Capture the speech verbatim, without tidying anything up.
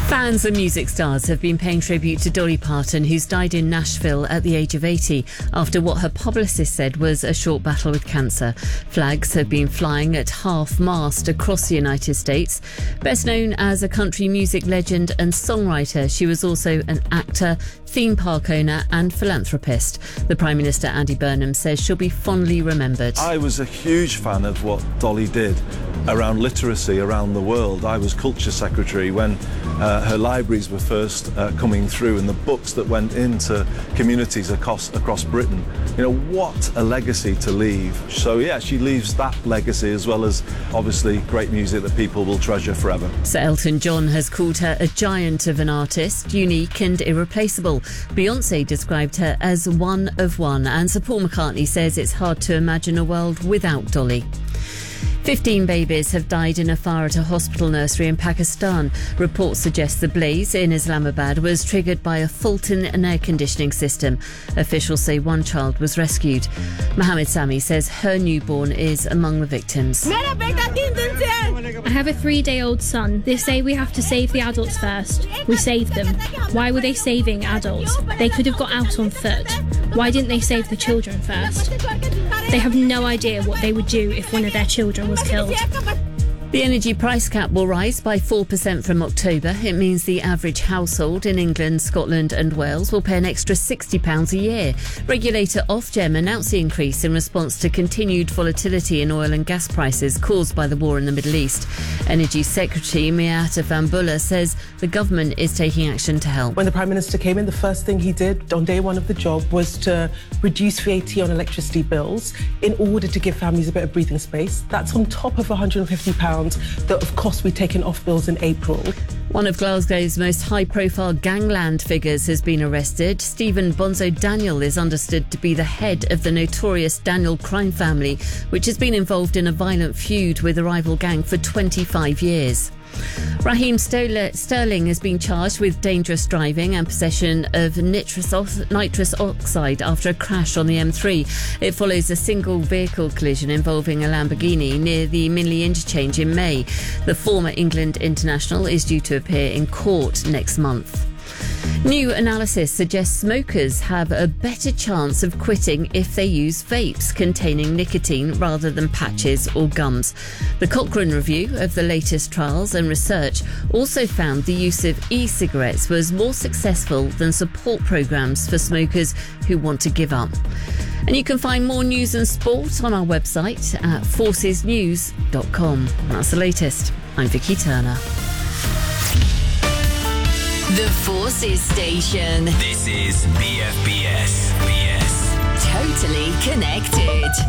Fans and music stars have been paying tribute to Dolly Parton, who's died in Nashville at the age of eighty after what her publicist said was a short battle with cancer. Flags have been flying at half-mast across the United States. Best known as a country music legend and songwriter, she was also an actor, theme park owner and philanthropist. The Prime Minister, Andy Burnham, says she'll be fondly remembered. I was a huge fan of what Dolly did around literacy around the world. I was culture secretary when uh, her libraries were first uh, coming through, and the books that went into communities across, across Britain. You know, what a legacy to leave. So yeah, she leaves that legacy as well as obviously great music that people will treasure forever. Sir Elton John has called her a giant of an artist, unique and irreplaceable. Beyoncé described her as one of one, and Sir Paul McCartney says it's hard to imagine a world without Dolly. Fifteen babies have died in a fire at a hospital nursery in Pakistan. Reports suggest the blaze in Islamabad was triggered by a fault in an air conditioning system. Officials say one child was rescued. Mohammed Sami says her newborn is among the victims. I have a three-day-old son. They say we have to save the adults first. We saved them. Why were they saving adults? They could have got out on foot. Why didn't they save the children first? They have no idea what they would do if one of their children was killed. The energy price cap will rise by four percent from October. It means the average household in England, Scotland and Wales will pay an extra sixty pounds a year. Regulator Ofgem announced the increase in response to continued volatility in oil and gas prices caused by the war in the Middle East. Energy Secretary Miatta Van Buller says the government is taking action to help. When the Prime Minister came in, the first thing he did on day one of the job was to reduce V A T on electricity bills in order to give families a bit of breathing space. That's on top of one hundred and fifty pounds that, of course, we've taken off bills in April. One of Glasgow's most high-profile gangland figures has been arrested. Stephen Bonzo Daniel is understood to be the head of the notorious Daniel crime family, which has been involved in a violent feud with a rival gang for twenty-five years. Raheem Sterling has been charged with dangerous driving and possession of nitrous, nitrous oxide after a crash on the M three. It follows a single vehicle collision involving a Lamborghini near the Minley interchange in May. The former England international is due to appear in court next month. New analysis suggests smokers have a better chance of quitting if they use vapes containing nicotine rather than patches or gums. The Cochrane review of the latest trials and research also found the use of e-cigarettes was more successful than support programmes for smokers who want to give up. And you can find more news and sport on our website at forces news dot com. That's the latest. I'm Vicky Turner. The Forces Station. This is B F B S. B S. Totally connected.